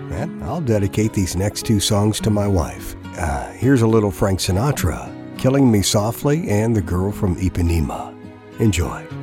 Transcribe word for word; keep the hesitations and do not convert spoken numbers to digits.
And I'll dedicate these next two songs to my wife. Uh, here's a little Frank Sinatra, Killing Me Softly, and The Girl from Ipanema. Enjoy.